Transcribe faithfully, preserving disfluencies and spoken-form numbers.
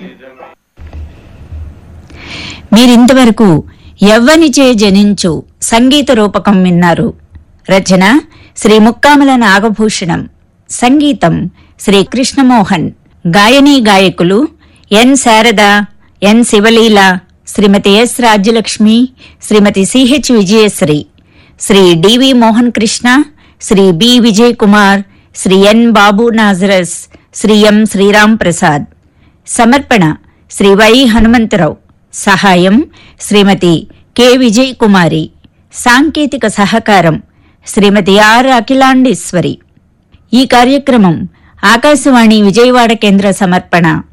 మీరింతవరకు యవ్వనిచే జనించు సంగీత రూపకం విన్నారు. రచన శ్రీ ముక్కామల నాగభూషణం, సంగీతం శ్రీ కృష్ణమోహన్. గాయనీ గాయకులు ఎన్ శారద, ఎన్ శివలీల, శ్రీమతి ఎస్ రాజ్యలక్ష్మి, శ్రీమతి సిహెచ్ విజయశ్రీ, శ్రీ డివి మోహన్ కృష్ణ, శ్రీ బి విజయ్ కుమార్, శ్రీ ఎన్ బాబు నాజరస్, శ్రీ ఎం శ్రీరామ్ ప్రసాద్. సమర్పణ శ్రీ వై హనుమంతరావు. సహాయం శ్రీమతి కె విజయ్ కుమారి. సాంకేతిక సహకారం శ్రీమతి ఆర్ అఖిలాండేశ్వరి. ఈ కార్యక్రమం ఆకాశవాణి విజయవాడ కేంద్ర సమర్పణ.